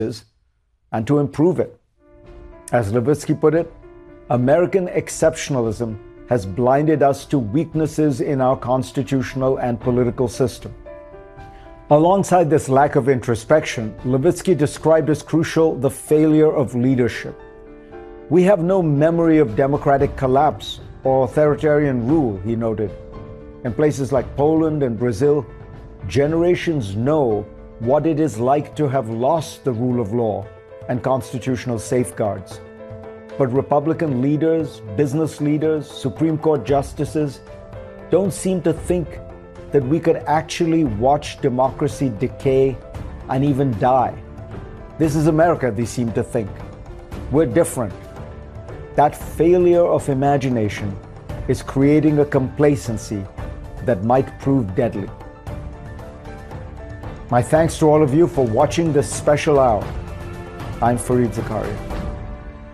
and to improve it. As Levitsky put it, American exceptionalism has blinded us to weaknesses in our constitutional and political system. Alongside this lack of introspection, Levitsky described as crucial the failure of leadership. We have no memory of democratic collapse or authoritarian rule, he noted. In places like Poland and Brazil, generations know what it is like to have lost the rule of law and constitutional safeguards. But Republican leaders, business leaders, Supreme Court justices don't seem to think that we could actually watch democracy decay and even die. This is America, they seem to think. We're different. That failure of imagination is creating a complacency that might prove deadly. My thanks to all of you for watching this special hour. I'm Fareed Zakaria.